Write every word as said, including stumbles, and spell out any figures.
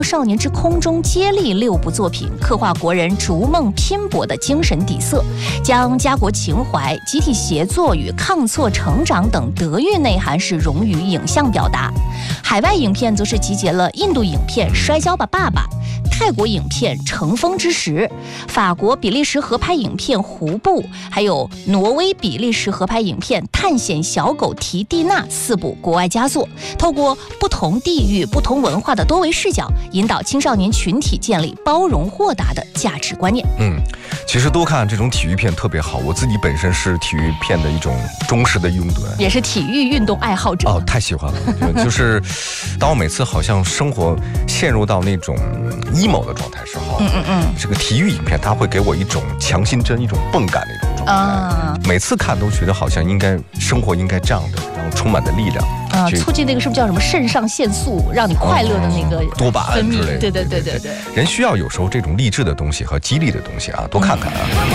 少年之空中接力六部作品，刻画国人逐梦拼搏的精神底色，将家国情怀、集体协作与抗挫成长等德育内涵是融于影像表达。海外影片则是集结了印度影片《摔跤吧，爸爸》、泰国影片《乘风之时》、法国、比利时合拍影片《胡布》，还有挪威、比利时合拍影片《探险小狗提蒂娜》四部国外佳作，透过不同地域、不同文化的多维视角，引导青少年群体建立包容豁达的价值观念。 嗯，其实多看这种体育片特别好，我自己本身是体育片的一种忠实的拥趸， 也是体育运动爱好者。 哦，太喜欢了！就是当我每次好像生活陷入到那种 emo 的状态时候，嗯嗯嗯，这个体育影片它会给我一种强心针、一种泵感的一种状态。啊，每次看都觉得好像应该生活应该这样的，然后充满的力量。 啊，促进那个是不是叫什么肾上腺素，让你快乐的那个多巴胺之类的？ 对对对对对， 人需要有时候这种励志的东西和激励的东西啊，多看看啊。